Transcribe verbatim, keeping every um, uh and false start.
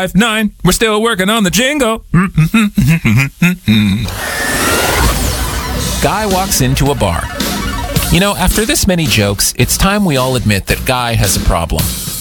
nine. We're still working on the jingle. Guy walks into a bar. You know, after this many jokes, it's time we all admit that Guy has a problem.